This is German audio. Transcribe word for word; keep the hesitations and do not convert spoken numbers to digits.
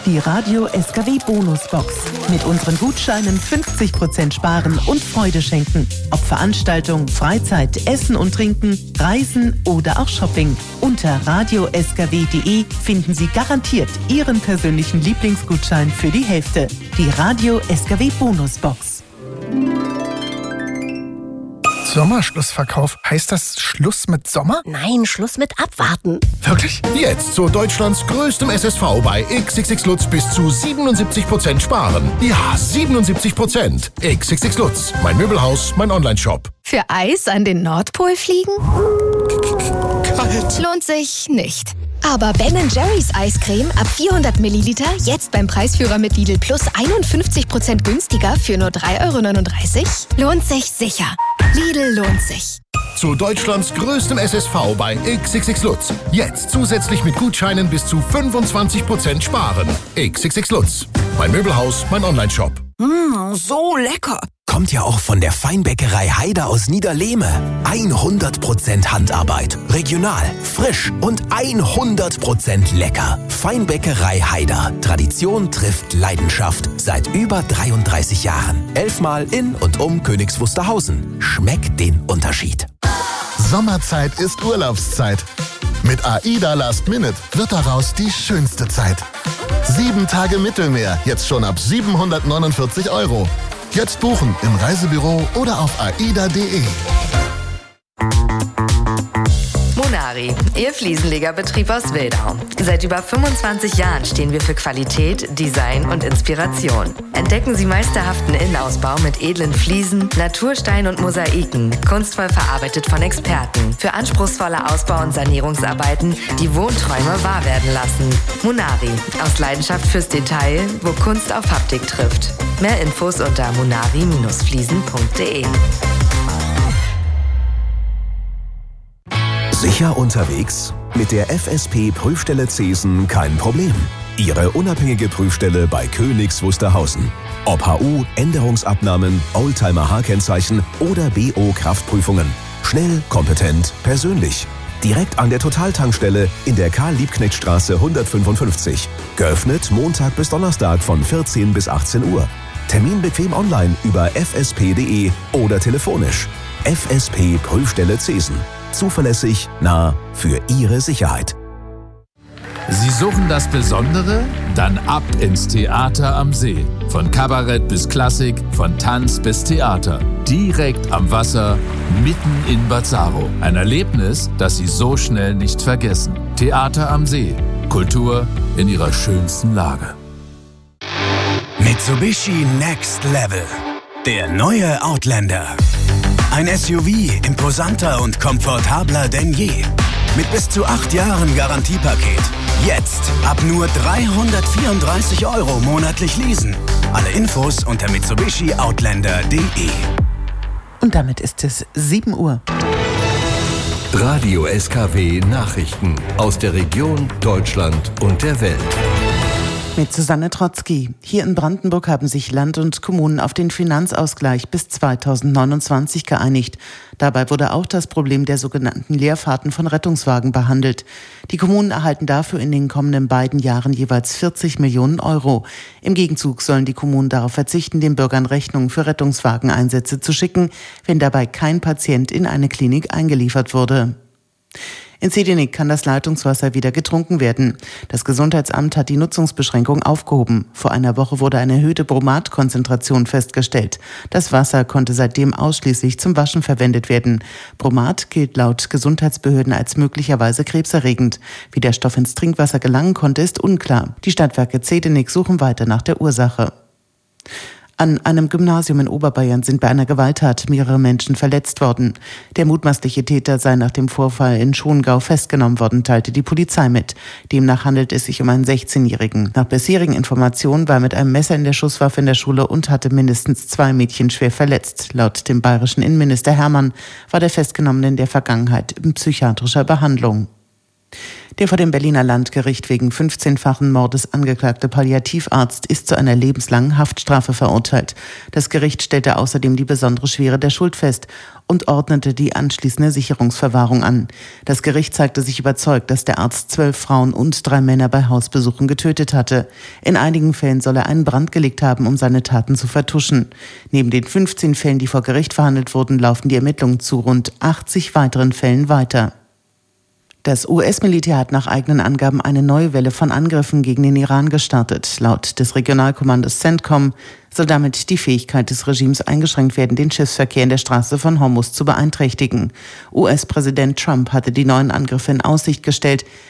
Die Radio S K W Bonusbox. Mit unseren Gutscheinen fünfzig Prozent sparen und Freude schenken. Ob Veranstaltung, Freizeit, Essen und Trinken, Reisen oder auch Shopping. Unter radio s k w punkt d e finden Sie garantiert Ihren persönlichen Lieblingsgutschein für die Hälfte. Die Radio S K W Bonusbox. Sommerschlussverkauf. Heißt das Schluss mit Sommer? Nein, Schluss mit Abwarten. Wirklich? Jetzt zu Deutschlands größtem S S V bei X X X Lutz bis zu siebenundsiebzig Prozent sparen. Ja, siebenundsiebzig Prozent. X X X Lutz. Mein Möbelhaus, mein Onlineshop. Für Eis an den Nordpol fliegen? Kalt. Lohnt sich nicht. Aber Ben Jerry's Eiscreme ab vierhundert Milliliter jetzt beim Preisführer mit Lidl Plus einundfünfzig Prozent günstiger für nur drei Euro neununddreißig? Lohnt sich sicher. Lidl lohnt sich. Zu Deutschlands größtem S S V bei X X X Lutz. Jetzt zusätzlich mit Gutscheinen bis zu fünfundzwanzig Prozent sparen. X X X Lutz. Mein Möbelhaus, mein Onlineshop. Mmh, so lecker. Kommt ja auch von der Feinbäckerei Haider aus Niederlehme. hundert Prozent Handarbeit, regional, frisch und hundert Prozent lecker. Feinbäckerei Haider. Tradition trifft Leidenschaft. Seit über dreiunddreißig Jahren. Elfmal in und um Königs Wusterhausen. Schmeckt den Unterschied. Sommerzeit ist Urlaubszeit. Mit AIDA Last Minute wird daraus die schönste Zeit. Sieben Tage Mittelmeer, jetzt schon ab siebenhundertneunundvierzig Euro. Jetzt buchen im Reisebüro oder auf aida punkt de. Monari, Ihr Fliesenlegerbetrieb aus Wildau. Seit über fünfundzwanzig Jahren stehen wir für Qualität, Design und Inspiration. Entdecken Sie meisterhaften Innenausbau mit edlen Fliesen, Naturstein und Mosaiken, kunstvoll verarbeitet von Experten. Für anspruchsvolle Ausbau- und Sanierungsarbeiten, die Wohnträume wahr werden lassen. Monari, aus Leidenschaft fürs Detail, wo Kunst auf Haptik trifft. Mehr Infos unter monari Bindestrich fliesen punkt de. Sicher unterwegs? Mit der F S P-Prüfstelle Zesen kein Problem. Ihre unabhängige Prüfstelle bei Königs Wusterhausen. Ob H U, Änderungsabnahmen, Oldtimer-H-Kennzeichen oder B O-Kraftprüfungen. Schnell, kompetent, persönlich. Direkt an der Totaltankstelle in der Karl-Liebknecht-Straße hundertfünfundfünfzig. Geöffnet Montag bis Donnerstag von vierzehn bis achtzehn Uhr. Termin bequem online über f s p punkt de oder telefonisch. F S P Prüfstelle Zesen. Zuverlässig, nah, für Ihre Sicherheit. Sie suchen das Besondere? Dann ab ins Theater am See. Von Kabarett bis Klassik, von Tanz bis Theater. Direkt am Wasser, mitten in Bazzaro. Ein Erlebnis, das Sie so schnell nicht vergessen. Theater am See. Kultur in ihrer schönsten Lage. Mitsubishi Next Level. Der neue Outlander. Ein S U V imposanter und komfortabler denn je. Mit bis zu acht Jahren Garantiepaket. Jetzt ab nur dreihundertvierunddreißig Euro monatlich leasen. Alle Infos unter mitsubishi outlander punkt de. Und damit ist es sieben Uhr. Radio S K W Nachrichten aus der Region, Deutschland und der Welt. Mit Susanne Trotzki. Hier in Brandenburg haben sich Land und Kommunen auf den Finanzausgleich bis zweitausendneunundzwanzig geeinigt. Dabei wurde auch das Problem der sogenannten Leerfahrten von Rettungswagen behandelt. Die Kommunen erhalten dafür in den kommenden beiden Jahren jeweils vierzig Millionen Euro. Im Gegenzug sollen die Kommunen darauf verzichten, den Bürgern Rechnungen für Rettungswageneinsätze zu schicken, wenn dabei kein Patient in eine Klinik eingeliefert wurde. In Zedinik kann das Leitungswasser wieder getrunken werden. Das Gesundheitsamt hat die Nutzungsbeschränkung aufgehoben. Vor einer Woche wurde eine erhöhte Bromat-Konzentration festgestellt. Das Wasser konnte seitdem ausschließlich zum Waschen verwendet werden. Bromat gilt laut Gesundheitsbehörden als möglicherweise krebserregend. Wie der Stoff ins Trinkwasser gelangen konnte, ist unklar. Die Stadtwerke Zedinik suchen weiter nach der Ursache. An einem Gymnasium in Oberbayern sind bei einer Gewalttat mehrere Menschen verletzt worden. Der mutmaßliche Täter sei nach dem Vorfall in Schongau festgenommen worden, teilte die Polizei mit. Demnach handelt es sich um einen sechzehnjährigen. Nach bisherigen Informationen war er mit einem Messer in der Schusswaffe in der Schule und hatte mindestens zwei Mädchen schwer verletzt. Laut dem bayerischen Innenminister Hermann war der Festgenommene in der Vergangenheit in psychiatrischer Behandlung. Der vor dem Berliner Landgericht wegen fünfzehnfachen Mordes angeklagte Palliativarzt ist zu einer lebenslangen Haftstrafe verurteilt. Das Gericht stellte außerdem die besondere Schwere der Schuld fest und ordnete die anschließende Sicherungsverwahrung an. Das Gericht zeigte sich überzeugt, dass der Arzt zwölf Frauen und drei Männer bei Hausbesuchen getötet hatte. In einigen Fällen soll er einen Brand gelegt haben, um seine Taten zu vertuschen. Neben den fünfzehn Fällen, die vor Gericht verhandelt wurden, laufen die Ermittlungen zu rund achtzig weiteren Fällen weiter. Das U S-Militär hat nach eigenen Angaben eine neue Welle von Angriffen gegen den Iran gestartet. Laut des Regionalkommandos CENTCOM soll damit die Fähigkeit des Regimes eingeschränkt werden, den Schiffsverkehr in der Straße von Hormuz zu beeinträchtigen. U S-Präsident Trump hatte die neuen Angriffe in Aussicht gestellt.